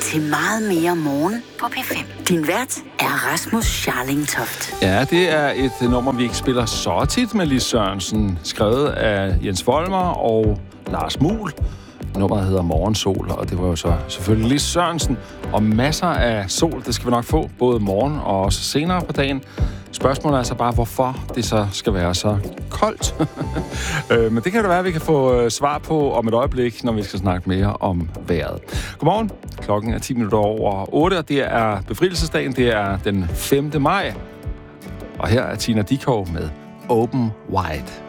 til meget mere morgen på P5. Din vært er Rasmus Scharling-Toft. Ja, det er et nummer, vi ikke spiller så tit med Lis Sørensen. Skrevet af Jens Volmer og Lars Muhl. Nummeret hedder Morgensol, og det var jo så selvfølgelig Lis Sørensen. Og masser af sol, det skal vi nok få, både morgen og også senere på dagen. Spørgsmålet er altså bare, hvorfor det så skal være så koldt. Men det kan det være, at vi kan få svar på om et øjeblik, når vi skal snakke mere om vejret. Godmorgen. Klokken er 10 minutter over 8, og det er befrielsesdagen. Det er den 5. maj. Og her er Tina Dickow med Open Wide.